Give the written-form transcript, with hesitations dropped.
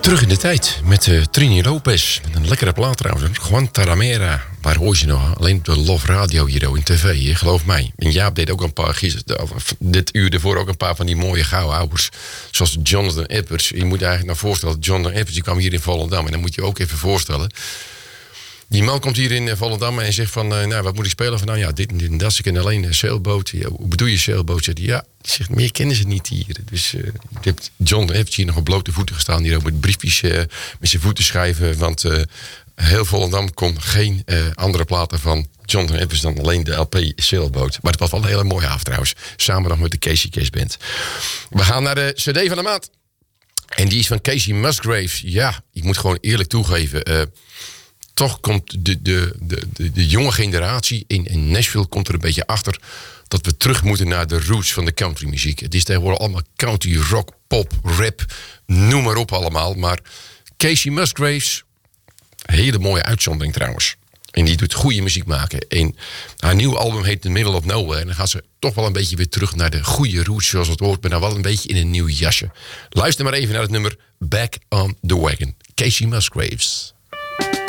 Terug in de tijd met Trini Lopez. Met een lekkere plaat trouwens. Guantanamera. Waar hoor je nog? Alleen op de Love Radio hier in tv. Geloof mij. En Jaap deed ook een paar dit uur ervoor ook een paar van die mooie gouden ouders. Zoals Jonathan Edwards. Je moet eigenlijk nou voorstellen. Jonathan Edwards die kwam hier in Volendam. En dan moet je ook even voorstellen. Die man komt hier in Volendam en zegt van... nou, wat moet ik spelen? Van, nou ja, dit en dat. Ik ken alleen een sailboot. Ja, hoe bedoel je sailboot? Zegt hij, ja, zegt, meer kennen ze niet hier. Dus John heeft hier nog op blote voeten gestaan. Hier ook met briefjes met zijn voeten schrijven. Want heel Volendam kon geen andere platen van John Evans dan alleen de LP Sailboat. Maar het was wel een hele mooie avond trouwens. Samen nog met de Casey Case Band. We gaan naar de CD van de maand. En die is van Casey Musgraves. Ja, ik moet gewoon eerlijk toegeven... toch komt de jonge generatie in Nashville komt er een beetje achter... dat we terug moeten naar de roots van de countrymuziek. Het is tegenwoordig allemaal country, rock, pop, rap, noem maar op allemaal. Maar Casey Musgraves, hele mooie uitzondering trouwens. En die doet goede muziek maken. En haar nieuwe album heet The Middle of Nowhere. En dan gaat ze toch wel een beetje weer terug naar de goede roots zoals het hoort. Maar dan wel een beetje in een nieuw jasje. Luister maar even naar het nummer Back on the Wagon. Casey Musgraves.